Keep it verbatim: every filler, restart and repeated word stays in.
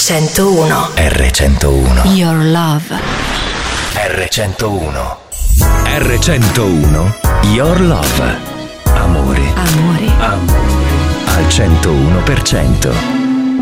centouno. R centouno. Your love. R centouno. R centouno. Your love. Amore. Amore. Amore. Al centouno per cento.